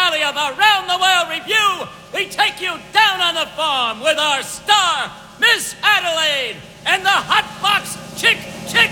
finale of Around the World Review, we take you down on the farm with our star, Miss Adelaide, and the Hot Box Chick Chick